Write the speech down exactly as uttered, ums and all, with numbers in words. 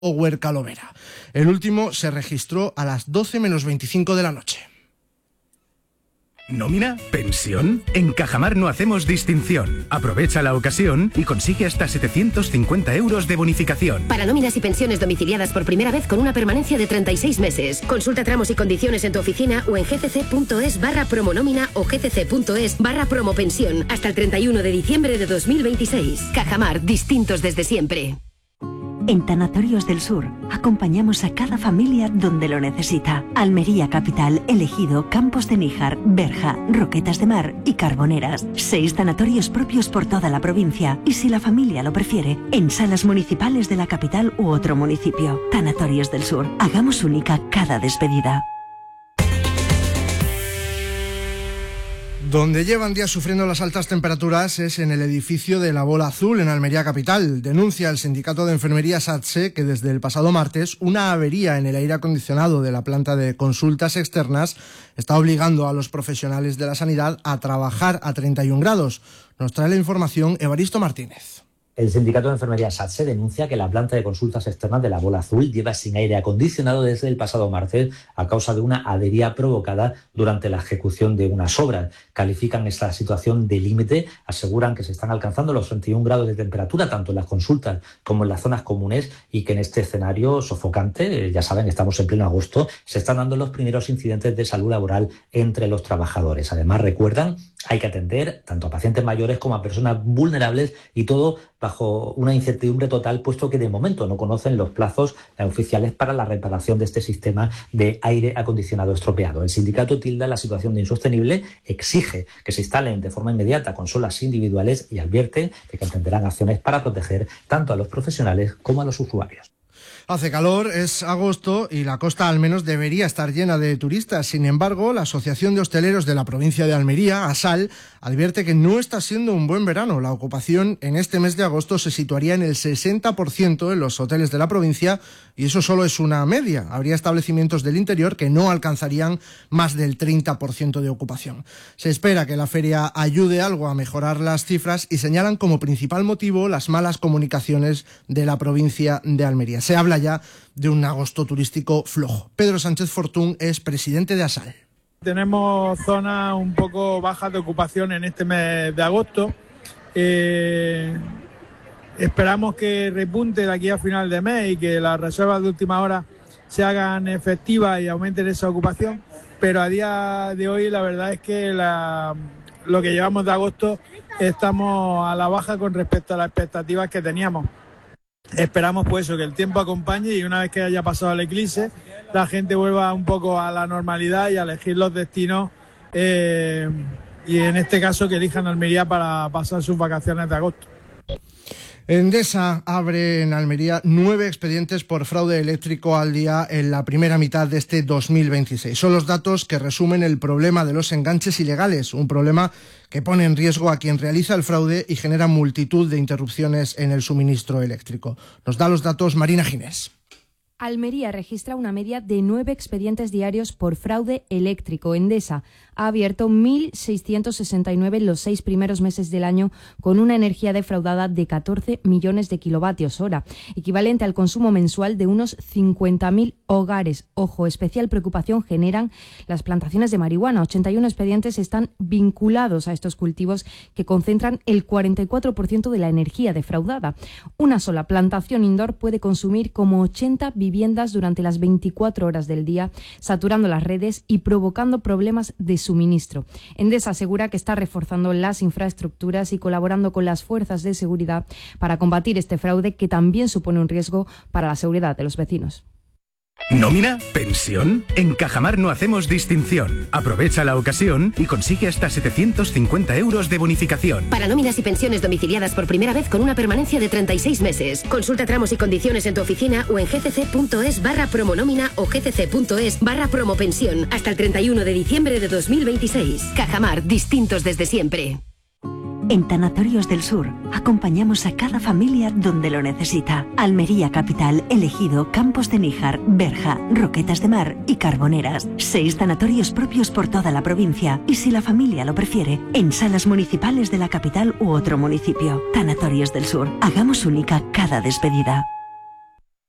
o Huercalovera. El último se registró a las doce menos veinticinco de la noche. ¿Nómina? ¿Pensión? En Cajamar no hacemos distinción. Aprovecha la ocasión y consigue hasta setecientos cincuenta euros de bonificación. Para nóminas y pensiones domiciliadas por primera vez con una permanencia de treinta y seis meses. Consulta tramos y condiciones en tu oficina o en gcc.es barra promonómina o gcc.es barra promopensión hasta el treinta y uno de diciembre de dos mil veintiséis. Cajamar, distintos desde siempre. En Tanatorios del Sur acompañamos a cada familia donde lo necesita. Almería Capital, Elegido, Campos de Níjar, Berja, Roquetas de Mar y Carboneras. Seis tanatorios propios por toda la provincia y, si la familia lo prefiere, en salas municipales de la capital u otro municipio. Tanatorios del Sur. Hagamos única cada despedida. Donde llevan días sufriendo las altas temperaturas es en el edificio de la Bola Azul, en Almería Capital. Denuncia el sindicato de enfermería SATSE que desde el pasado martes una avería en el aire acondicionado de la planta de consultas externas está obligando a los profesionales de la sanidad a trabajar a treinta y un grados. Nos trae la información Evaristo Martínez. El sindicato de enfermería SATSE denuncia que la planta de consultas externas de la Bola Azul lleva sin aire acondicionado desde el pasado martes a causa de una avería provocada durante la ejecución de unas obras. Califican esta situación de límite, aseguran que se están alcanzando los treinta y un grados de temperatura tanto en las consultas como en las zonas comunes y que en este escenario sofocante, ya saben, estamos en pleno agosto, se están dando los primeros incidentes de salud laboral entre los trabajadores. Además, recuerdan, hay que atender tanto a pacientes mayores como a personas vulnerables y todo bajo una incertidumbre total, puesto que de momento no conocen los plazos oficiales para la reparación de este sistema de aire acondicionado estropeado. El sindicato tilda la situación de insostenible, exige que se instalen de forma inmediata consolas individuales y advierte de que emprenderán acciones para proteger tanto a los profesionales como a los usuarios. Hace calor, es agosto y la costa al menos debería estar llena de turistas. Sin embargo, la Asociación de Hosteleros de la provincia de Almería, ASAL, advierte que no está siendo un buen verano. La ocupación en este mes de agosto se situaría en el sesenta por ciento en los hoteles de la provincia y eso solo es una media. Habría establecimientos del interior que no alcanzarían más del treinta por ciento de ocupación. Se espera que la feria ayude algo a mejorar las cifras y señalan como principal motivo las malas comunicaciones de la provincia de Almería. Se habla ya de un agosto turístico flojo. Pedro Sánchez Fortún es presidente de ASAL. Tenemos zonas un poco bajas de ocupación en este mes de agosto. Eh, esperamos que repunte de aquí a final de mes y que las reservas de última hora se hagan efectivas y aumenten esa ocupación. Pero a día de hoy la verdad es que la, lo que llevamos de agosto estamos a la baja con respecto a las expectativas que teníamos. Esperamos pues eso, que el tiempo acompañe y una vez que haya pasado el eclipse la gente vuelva un poco a la normalidad y a elegir los destinos eh, y en este caso que elijan Almería para pasar sus vacaciones de agosto. Endesa abre en Almería nueve expedientes por fraude eléctrico al día en la primera mitad de este dos mil veintiséis. Son los datos que resumen el problema de los enganches ilegales, un problema que pone en riesgo a quien realiza el fraude y genera multitud de interrupciones en el suministro eléctrico. Nos da los datos Marina Ginés. Almería registra una media de nueve expedientes diarios por fraude eléctrico. Endesa ha abierto mil seiscientos sesenta y nueve en los seis primeros meses del año con una energía defraudada de catorce millones de kilovatios hora, equivalente al consumo mensual de unos cincuenta mil hogares. Ojo, especial preocupación generan las plantaciones de marihuana. ochenta y uno expedientes están vinculados a estos cultivos que concentran el cuarenta y cuatro por ciento de la energía defraudada. Una sola plantación indoor puede consumir como ochenta viviendas durante las veinticuatro horas del día, saturando las redes y provocando problemas de suministro. Endesa asegura que está reforzando las infraestructuras y colaborando con las fuerzas de seguridad para combatir este fraude que también supone un riesgo para la seguridad de los vecinos. ¿Nómina? ¿Pensión? En Cajamar no hacemos distinción. Aprovecha la ocasión y consigue hasta setecientos cincuenta euros de bonificación. Para nóminas y pensiones domiciliadas por primera vez con una permanencia de treinta y seis meses. Consulta tramos y condiciones en tu oficina o en gcc.es barra promonómina o gcc.es barra promopensión hasta el treinta y uno de diciembre de dos mil veintiséis. Cajamar, distintos desde siempre. En Tanatorios del Sur acompañamos a cada familia donde lo necesita. Almería Capital, Elegido, Campos de Níjar, Berja, Roquetas de Mar y Carboneras. Seis tanatorios propios por toda la provincia y, si la familia lo prefiere, en salas municipales de la capital u otro municipio. Tanatorios del Sur. Hagamos única cada despedida.